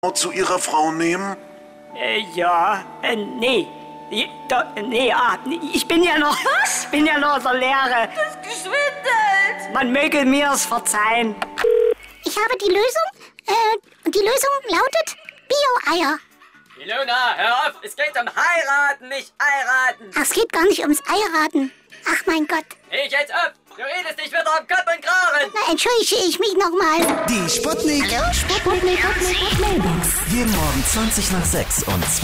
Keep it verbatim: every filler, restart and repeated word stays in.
zu ihrer Frau nehmen? Äh, ja, äh, nee. Nee, da, nee, ah, ich bin ja noch, was? bin ja noch der Lehre. Das geschwindelt. Man möge mir's verzeihen. Ich habe die Lösung. Äh, die Lösung lautet Bio-Eier. Ilona, hör auf, es geht um heiraten, nicht heiraten. Ach, es geht gar nicht ums Eiraten. Ach, mein Gott. Ich jetzt ab, du redest nicht wieder um Kopf und Kragen. Na, entschuldige ich mich nochmal. Die Sputnik. Hallo, Sputnik. Jeden Morgen zwanzig nach sechs und